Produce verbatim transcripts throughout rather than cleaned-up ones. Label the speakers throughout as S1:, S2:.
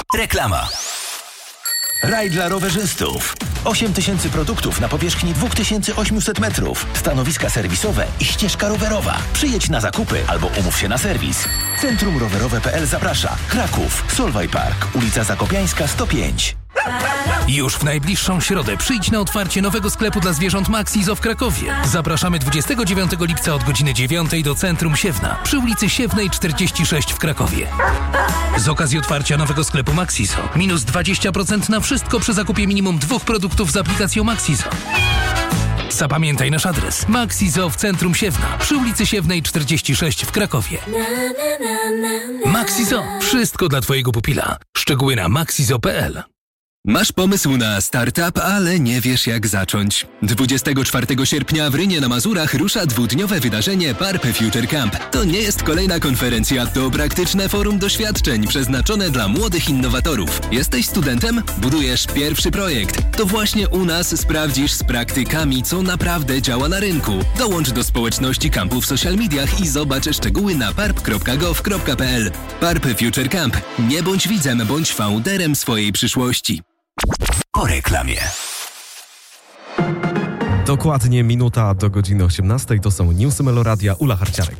S1: Reklama. Raj dla rowerzystów. osiem tysięcy produktów na powierzchni dwa tysiące osiemset metrów. Stanowiska serwisowe i ścieżka rowerowa. Przyjedź na zakupy albo umów się na serwis. Centrum Rowerowe kropka p l zaprasza. Kraków, Solway Park, ulica Zakopiańska sto pięć.
S2: Już w najbliższą środę przyjdź na otwarcie nowego sklepu dla zwierząt Maxizo w Krakowie. Zapraszamy dwudziestego dziewiątego lipca od godziny dziewiątej do Centrum Siewna przy ulicy Siewnej czterdzieści sześć w Krakowie. Z okazji otwarcia nowego sklepu Maxizo minus dwadzieścia procent na wszystko przy zakupie minimum dwóch produktów z aplikacją Maxizo. Zapamiętaj nasz adres. Maxizo w Centrum Siewna przy ulicy Siewnej czterdzieści sześć w Krakowie. Maxizo. Wszystko dla Twojego pupila. Szczegóły na maxizo kropka p l.
S3: Masz pomysł na startup, ale nie wiesz jak zacząć. dwudziestego czwartego sierpnia w Rynie na Mazurach rusza dwudniowe wydarzenie PARP Future Camp. To nie jest kolejna konferencja, to praktyczne forum doświadczeń przeznaczone dla młodych innowatorów. Jesteś studentem? Budujesz pierwszy projekt. To właśnie u nas sprawdzisz z praktykami, co naprawdę działa na rynku. Dołącz do społeczności kampu w social mediach i zobacz szczegóły na parp kropka gov kropka p l. PARP Future Camp. Nie bądź widzem, bądź founderem swojej przyszłości.
S1: Po reklamie.
S4: Dokładnie minuta do godziny osiemnastej. To są Newsy Meloradia. Ula Harciarek.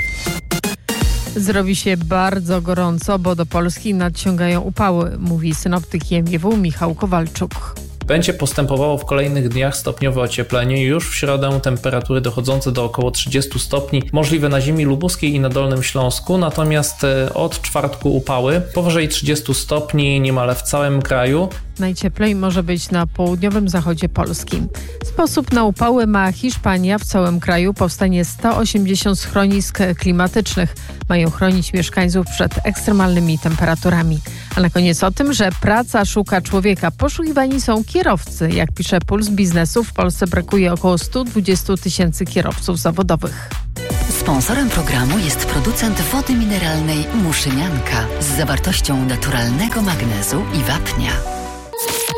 S5: Zrobi się bardzo gorąco, bo do Polski nadciągają upały, mówi synoptyk I M G W Michał Kowalczuk.
S6: Będzie postępowało w kolejnych dniach stopniowe ocieplenie. Już w środę temperatury dochodzące do około trzydziestu stopni możliwe na ziemi lubuskiej i na Dolnym Śląsku, natomiast od czwartku upały powyżej trzydziestu stopni niemal w całym kraju.
S5: Najcieplej może być na południowym zachodzie Polski. Sposób na upały ma Hiszpania. W całym kraju powstanie sto osiemdziesiąt schronisk klimatycznych. Mają chronić mieszkańców przed ekstremalnymi temperaturami. A na koniec o tym, że praca szuka człowieka. Poszukiwani są kierowcy. Jak pisze Puls Biznesu, w Polsce brakuje około stu dwudziestu tysięcy kierowców zawodowych.
S7: Sponsorem programu jest producent wody mineralnej Muszynianka z zawartością naturalnego magnezu i wapnia.